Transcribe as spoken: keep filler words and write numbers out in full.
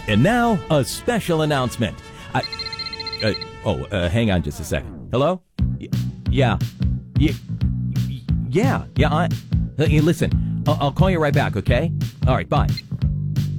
And now, a special announcement. I, uh, oh, uh, hang on just a second. Hello? Y- yeah. Y- y- yeah. Yeah. I, uh, hey, listen, I'll, I'll call you right back, okay? All right, bye.